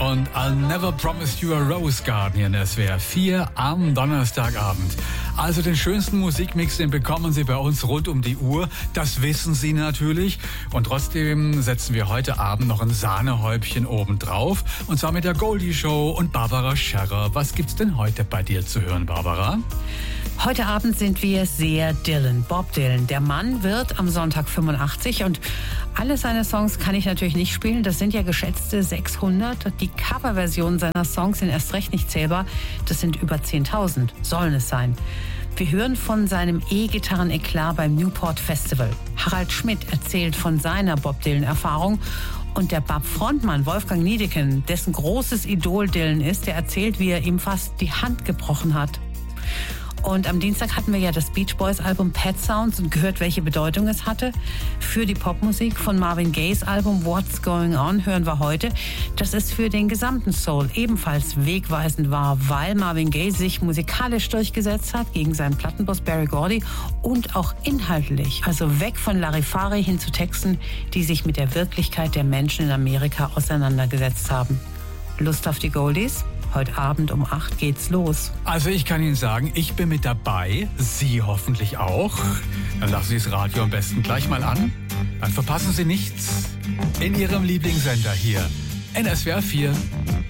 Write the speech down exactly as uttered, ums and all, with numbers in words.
und I'll Never Promise You a Rose Garden hier in S W R vier am Donnerstagabend. Also den schönsten Musikmix, den bekommen Sie bei uns rund um die Uhr. Das wissen Sie natürlich. Und trotzdem setzen wir heute Abend noch ein Sahnehäubchen oben drauf. Und zwar mit der Goldie Show und Barbara Scherrer. Was gibt's denn heute bei dir zu hören, Barbara? Heute Abend sind wir sehr Dylan, Bob Dylan. Der Mann wird am Sonntag fünfundachtzig und alle seine Songs kann ich natürlich nicht spielen. Das sind ja geschätzte sechshundert. Die Coverversionen seiner Songs sind erst recht nicht zählbar. Das sind über zehntausend, sollen es sein. Wir hören von seinem E-Gitarren-Eklat beim Newport Festival. Harald Schmidt erzählt von seiner Bob Dylan-Erfahrung. Und der Bab-Frontmann Wolfgang Niedecken, dessen großes Idol Dylan ist, der erzählt, wie er ihm fast die Hand gebrochen hat. Und am Dienstag hatten wir ja das Beach Boys Album Pet Sounds und gehört, welche Bedeutung es hatte für die Popmusik. Von Marvin Gayes Album What's Going On hören wir heute, dass es für den gesamten Soul ebenfalls wegweisend war, weil Marvin Gaye sich musikalisch durchgesetzt hat gegen seinen Plattenboss Berry Gordy und auch inhaltlich, also weg von Larifari hin zu Texten, die sich mit der Wirklichkeit der Menschen in Amerika auseinandergesetzt haben. Lust auf die Goldies? Heute Abend um acht geht's los. Also ich kann Ihnen sagen, ich bin mit dabei. Sie hoffentlich auch. Dann lassen Sie das Radio am besten gleich mal an. Dann verpassen Sie nichts in Ihrem Lieblingssender hier in S W R vier.